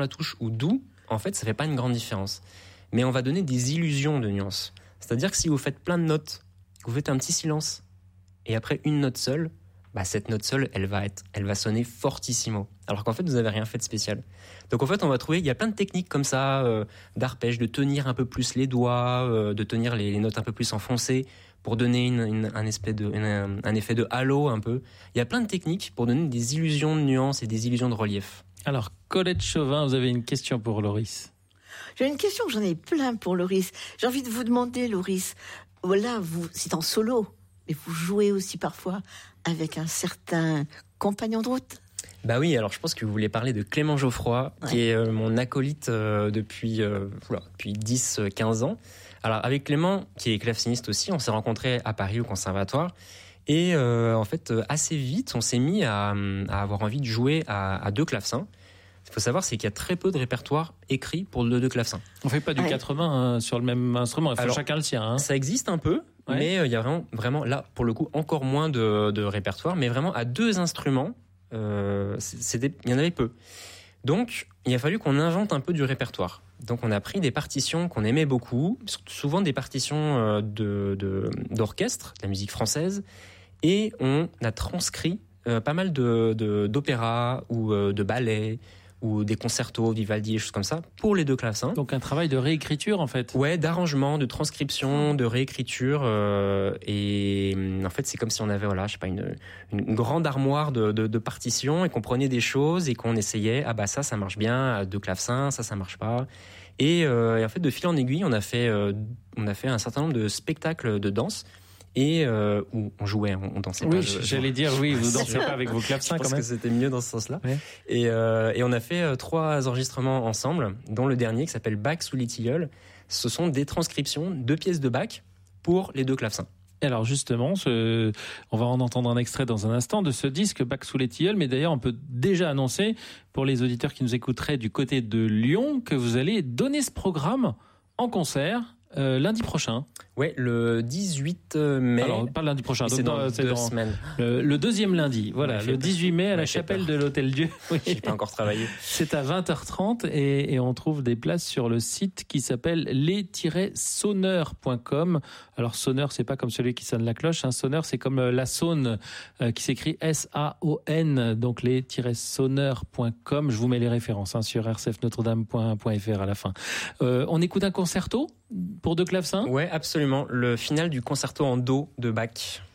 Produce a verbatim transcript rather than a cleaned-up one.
la touche ou doux, en fait, ça fait pas une grande différence. Mais on va donner des illusions de nuances. C'est-à-dire que si vous faites plein de notes, vous faites un petit silence, et après une note seule, bah cette note seule, elle va être, elle va sonner fortissimo. Alors qu'en fait, vous n'avez rien fait de spécial. Donc en fait, on va trouver, il y a plein de techniques comme ça, euh, d'arpège, de tenir un peu plus les doigts, euh, de tenir les, les notes un peu plus enfoncées pour donner une, une, un, espèce de, une, un effet de halo un peu. Il y a plein de techniques pour donner des illusions de nuances et des illusions de relief. Alors, Colette Chauvin, vous avez une question pour Loris? J'ai une question, j'en ai plein pour Loris. J'ai envie de vous demander, Loris, voilà, vous, c'est en solo, mais vous jouez aussi parfois avec un certain compagnon de route. Bah oui, alors je pense que vous voulez parler de Clément Geoffroy, ouais. qui est euh, mon acolyte euh, depuis, euh, voilà, depuis dix à quinze ans. Alors avec Clément, qui est claveciniste aussi, on s'est rencontrés à Paris au conservatoire. Et euh, en fait, assez vite, on s'est mis à, à avoir envie de jouer à, à deux clavecins. Il faut savoir, c'est qu'il y a très peu de répertoire écrit pour le deux clavecins. On fait pas du ouais. quatre mains hein, sur le même instrument, il faut Alors, chacun le sien. Hein. Ça existe un peu, ouais. mais euh, il y a vraiment, vraiment, là, pour le coup, encore moins de, de répertoire, mais vraiment à deux instruments, euh, c'était, il y en avait peu. Donc, il a fallu qu'on invente un peu du répertoire. Donc, on a pris des partitions qu'on aimait beaucoup, souvent des partitions de, de, d'orchestre, de la musique française, et on a transcrit euh, pas mal de, de, d'opéras ou euh, de ballets, ou des concertos, Vivaldi, des choses comme ça, pour les deux clavecins. Donc un travail de réécriture en fait. Ouais, d'arrangement, de transcription, de réécriture, euh, et en fait c'est comme si on avait, voilà, je sais pas, une, une grande armoire de, de, de partitions et qu'on prenait des choses et qu'on essayait, ah bah ça, ça marche bien, à deux clavecins, ça, ça marche pas. Et, euh, et en fait, de fil en aiguille, on a fait, euh, on a fait un certain nombre de spectacles de danse. Et euh, où on jouait, on, on dansait oui, pas. Oui, j'allais dire oui, vous dansez pas avec vos clavecins quand même. Je pense que c'était mieux dans ce sens-là. Ouais. Et, euh, et on a fait euh, trois enregistrements ensemble, dont le dernier qui s'appelle Bach sous les tilleuls. Ce sont des transcriptions de pièces de Bach pour les deux clavecins. Et alors justement, ce, on va en entendre un extrait dans un instant de ce disque Bach sous les tilleuls, mais d'ailleurs on peut déjà annoncer pour les auditeurs qui nous écouteraient du côté de Lyon que vous allez donner ce programme en concert. Euh, lundi prochain. Ouais, le dix-huit mai. Alors, pas lundi prochain. C'est dans, dans deux dans semaines. Le, le deuxième lundi. Voilà, ouais, le dixhuit mai à la chapelle de l'Hôtel-Dieu. Oui. J'ai pas encore travaillé. C'est à vingt heures trente et, et on trouve des places sur le site qui s'appelle les tiret sonneurs point com. Alors, sonneur, c'est pas comme celui qui sonne la cloche. Hein. Sonneur, c'est comme la Saône euh, qui s'écrit S A O N. Donc, les tiret sonneurs point com. Je vous mets les références hein, sur r c f notre dame point f r à la fin. Euh, on écoute un concerto pour deux clavecins ? Ouais, absolument. Le final du concerto en do de Bach.